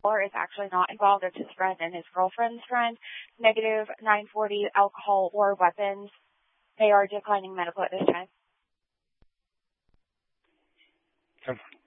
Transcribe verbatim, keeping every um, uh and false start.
or is actually not involved. It's his friend and his girlfriend's friend. Negative nine forty, alcohol or weapons. They are declining medical at this time. Okay.